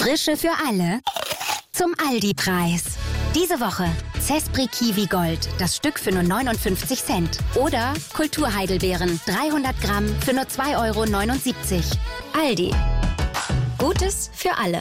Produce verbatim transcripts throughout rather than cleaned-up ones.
Frische für alle zum Aldi-Preis. Diese Woche Zespri Kiwi Gold, das Stück für nur neunundfünfzig Cent. Oder Kulturheidelbeeren, dreihundert Gramm für nur zwei Euro neunundsiebzig. Aldi. Gutes für alle.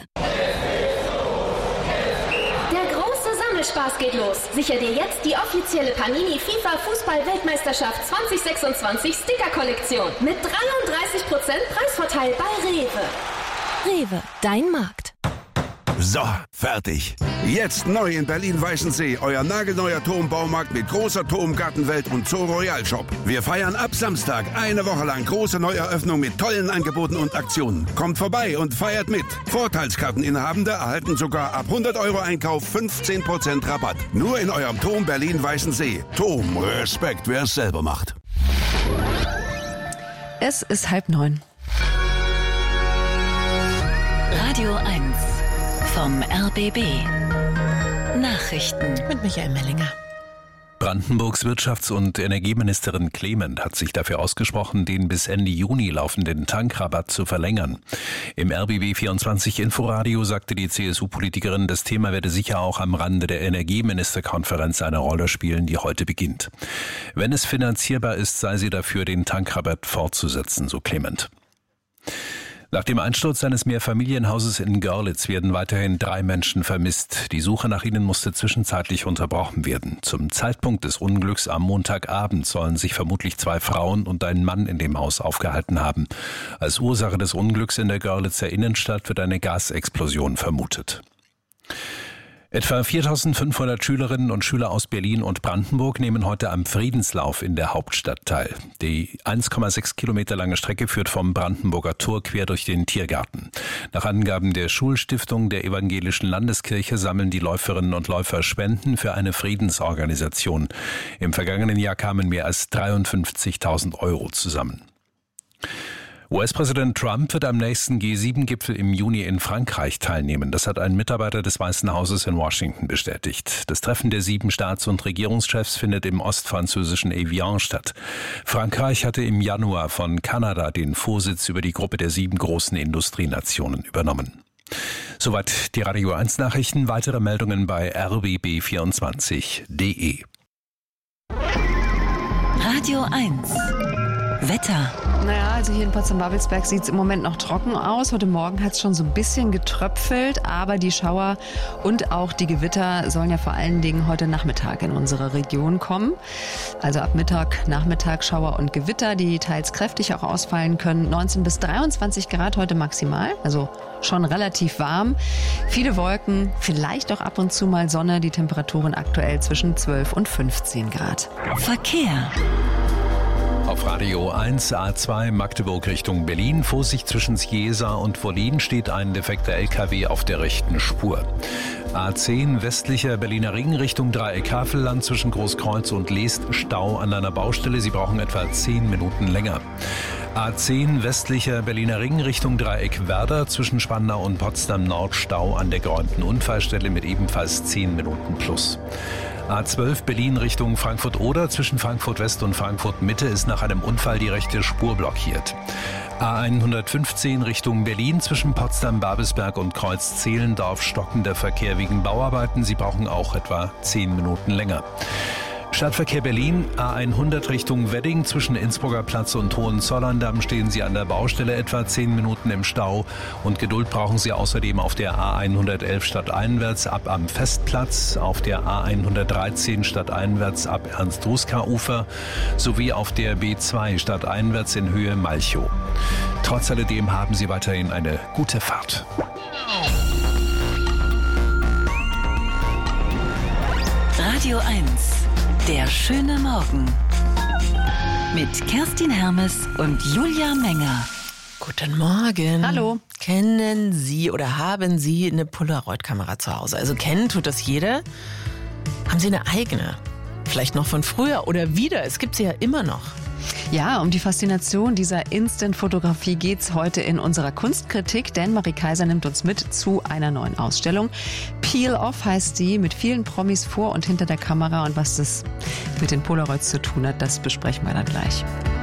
Spaß geht los. Sicher dir jetzt die offizielle Panini FIFA Fußball-Weltmeisterschaft zwanzig sechsundzwanzig Sticker-Kollektion mit dreiunddreißig Prozent Preisvorteil bei Rewe. Rewe, dein Markt. So, fertig. Jetzt neu in Berlin-Weißensee, euer nagelneuer Turmbaumarkt mit großer Turmgartenwelt und Zoo Royal Shop. Wir feiern ab Samstag eine Woche lang große Neueröffnung mit tollen Angeboten und Aktionen. Kommt vorbei und feiert mit. Vorteilskarteninhabende erhalten sogar ab hundert Euro Einkauf fünfzehn Prozent Rabatt. Nur in eurem Turm Berlin-Weißensee. Turm, Respekt, wer es selber macht. Es ist halb neun. Radio eins vom R B B. Nachrichten Mit Michael Mellinger. Brandenburgs Wirtschafts- und Energieministerin Clement hat sich dafür ausgesprochen, den bis Ende Juni laufenden Tankrabatt zu verlängern. Im R B B vierundzwanzig Inforadio sagte die C S U-Politikerin, das Thema werde sicher auch am Rande der Energieministerkonferenz eine Rolle spielen, die heute beginnt. Wenn es finanzierbar ist, sei sie dafür, den Tankrabatt fortzusetzen, so Clement. Nach dem Einsturz eines Mehrfamilienhauses in Görlitz werden weiterhin drei Menschen vermisst. Die Suche nach ihnen musste zwischenzeitlich unterbrochen werden. Zum Zeitpunkt des Unglücks am Montagabend sollen sich vermutlich zwei Frauen und ein Mann in dem Haus aufgehalten haben. Als Ursache des Unglücks in der Görlitzer Innenstadt wird eine Gasexplosion vermutet. Etwa viertausendfünfhundert Schülerinnen und Schüler aus Berlin und Brandenburg nehmen heute am Friedenslauf in der Hauptstadt teil. Die eins Komma sechs Kilometer lange Strecke führt vom Brandenburger Tor quer durch den Tiergarten. Nach Angaben der Schulstiftung der Evangelischen Landeskirche sammeln die Läuferinnen und Läufer Spenden für eine Friedensorganisation. Im vergangenen Jahr kamen mehr als dreiundfünfzigtausend Euro zusammen. U S-Präsident Trump wird am nächsten G sieben Gipfel im Juni in Frankreich teilnehmen. Das hat ein Mitarbeiter des Weißen Hauses in Washington bestätigt. Das Treffen der sieben Staats- und Regierungschefs findet im ostfranzösischen Evian statt. Frankreich hatte im Januar von Kanada den Vorsitz über die Gruppe der sieben großen Industrienationen übernommen. Soweit die Radio eins Nachrichten. Weitere Meldungen bei r b b vierundzwanzig punkt d e. Radio eins Wetter. Naja, also hier in Potsdam-Babelsberg sieht es im Moment noch trocken aus. Heute Morgen hat es schon so ein bisschen getröpfelt, aber die Schauer und auch die Gewitter sollen ja vor allen Dingen heute Nachmittag in unsere Region kommen. Also ab Mittag, Nachmittag Schauer und Gewitter, die teils kräftig auch ausfallen können. neunzehn bis dreiundzwanzig Grad heute maximal, also schon relativ warm. Viele Wolken, vielleicht auch ab und zu mal Sonne. Die Temperaturen aktuell zwischen zwölf und fünfzehn Grad. Verkehr. Auf Radio eins A zwei Magdeburg Richtung Berlin. Vorsicht zwischen Sjeesa und Wollin steht ein defekter L K W auf der rechten Spur. A zehn westlicher Berliner Ring Richtung Dreieck Havelland zwischen Großkreuz und Leest Stau an einer Baustelle. Sie brauchen etwa zehn Minuten länger. A zehn westlicher Berliner Ring Richtung Dreieck Werder zwischen Spandau und Potsdam Nord Stau an der geräumten Unfallstelle mit ebenfalls zehn Minuten plus. A zwölf Berlin Richtung Frankfurt-Oder zwischen Frankfurt West und Frankfurt Mitte ist nach einem Unfall die rechte Spur blockiert. A hundertfünfzehn Richtung Berlin zwischen Potsdam-Babelsberg und Kreuz-Zehlendorf stockender Verkehr wegen Bauarbeiten. Sie brauchen auch etwa zehn Minuten länger. Stadtverkehr Berlin, A hundert Richtung Wedding zwischen Innsbrucker Platz und Hohenzollern-Damm stehen Sie an der Baustelle etwa zehn Minuten im Stau und Geduld brauchen Sie außerdem auf der A hundertelf stadteinwärts ab am Festplatz, auf der A hundertdreizehn stadteinwärts ab Ernst-Ruska-Ufer sowie auf der B zwei stadteinwärts in Höhe Malchow. Trotz alledem haben Sie weiterhin eine gute Fahrt. Radio eins. Der schöne Morgen. Mit Kerstin Hermes und Julia Menger. Guten Morgen. Hallo. Kennen Sie oder haben Sie eine Polaroid-Kamera zu Hause? Also kennen tut das jeder. Haben Sie eine eigene? Vielleicht noch von früher oder wieder? Es gibt sie ja immer noch. Ja, um die Faszination dieser Instant-Fotografie geht's heute in unserer Kunstkritik, denn Marie Kaiser nimmt uns mit zu einer neuen Ausstellung. Peel Off heißt die, mit vielen Promis vor und hinter der Kamera, und was das mit den Polaroids zu tun hat, das besprechen wir dann gleich.